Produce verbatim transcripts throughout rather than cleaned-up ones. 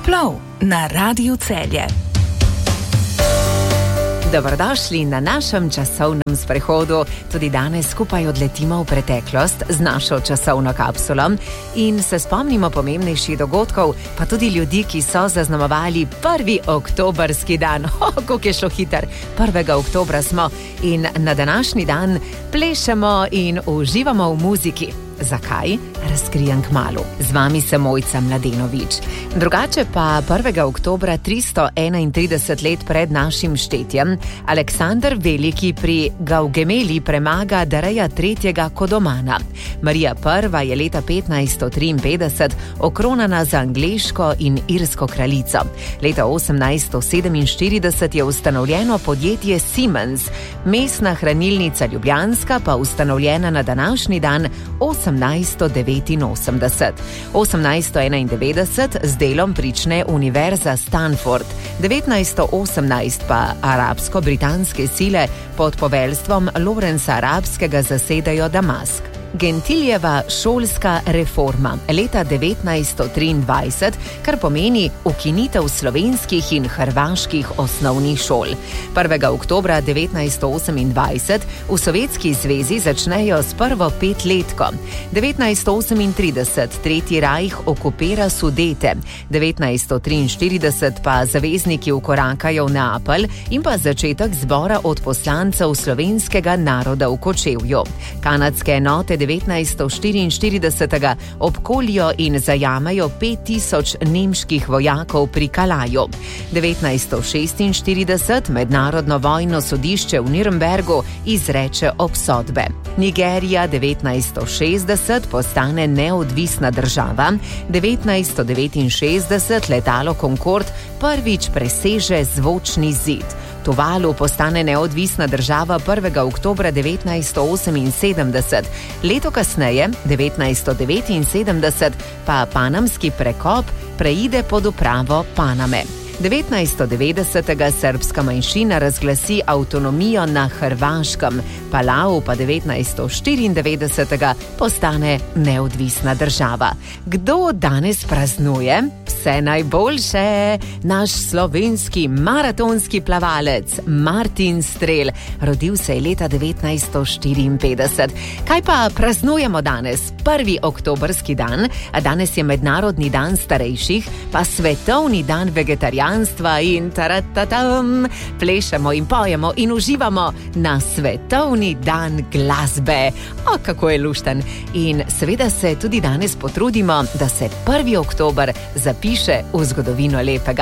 Časoplov na Radiu Celje. Dobrodošli na našem časovnem sprehodu. Tudi danes skupaj odletimo v preteklost z našo časovno kapsulo in se spomnimo pomembnejših dogodkov, pa tudi ljudi, ki so zaznamovali prvi oktobrski dan. O, kako je šlo hiter. prvega oktobra smo in na današnji dan plešemo in uživamo v muziki. Zakaj? Razkrijem kmalu. Z vami sem Mojca Mladenovič. Drugače pa prvega oktobra tristo enaintrideset let pred našim štetjem Aleksander Veliki pri Gaugameli premaga Dareja tretjega Kodomana. Marija prva je leta petnajststo triinpetdeset okronana za angleško in irsko kraljico. Leta osemnajststo sedeminštirideset je ustanovljeno podjetje Siemens, mestna hranilnica Ljubljanska pa ustanovljena na današnji dan osemnajststo devetinosemdeset. osemnajststo enaindevetdeset z delom prične Univerza Stanford, devetnajststo osemnajst pa arabsko-britanske sile pod poveljstvom Lorenza Arabskega zasedajo Damask. Gentiljeva šolska reforma leta devetnajststo triindvajset, kar pomeni ukinitev slovenskih in hrvaških osnovnih šol. prvega oktobra devetnajststo osemindvajset v Sovjetski zvezi začnejo s prvo petletko. devetnajststo osemintrideset Tretji rajh okupira Sudete, devetnajststo triinštirideset pa zavezniki vkorakajo v Neapelj in pa začetek zbora odposlancev slovenskega naroda v Kočevju. Kanadske enote devetnajststo štiriinštiridesetega obkolijo in zajamejo pet tisoč nemških vojakov pri Kalaju. devetnajststo šestinštirideset mednarodno vojno sodišče v Nürnbergu izreče obsodbe. Nigerija devetnajststo šestdeset postane neodvisna država, devetnajststo devetinšestdeset letalo Concorde prvič preseže zvočni zid. Tuvalu postane neodvisna država prvega oktobra devetnajststo oseminsedemdeset. Leto kasneje, devetnajststo devetinsedemdeset, pa panamski prekop preide pod upravo Paname. devetnajststo devetdesetega srbska manjšina razglasi avtonomijo na Hrvaškem, Palau pa devetnajststo štiriindevetdesetega postane neodvisna država. Kdo danes praznuje? Vse najboljše! Naš slovenski maratonski plavalec Martin Strel. Rodil se je leta devetnajststo štiriinpetdeset. Kaj pa praznujemo danes? Prvi oktobrski dan, a danes je mednarodni dan starejših, pa svetovni dan vegetarijanstva in taratatam, plešemo in pojemo in uživamo na svetovni dan glasbe. O, kako je lušten! In seveda se tudi danes potrudimo, da se prvi oktober zapiše v zgodovino lepega.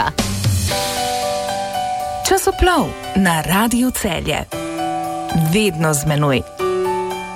Časoplov na Radiu Celje. Vedno z menoj.